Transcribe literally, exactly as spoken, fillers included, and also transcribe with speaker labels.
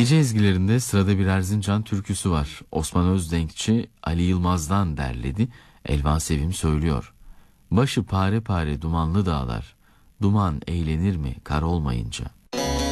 Speaker 1: Gece ezgilerinde sırada bir Erzincan türküsü var. Osman Özdenkçi Ali Yılmaz'dan derledi. Elvan Sevim söylüyor. Başı pare pare dumanlı dağlar, duman eğlenir mi kar olmayınca?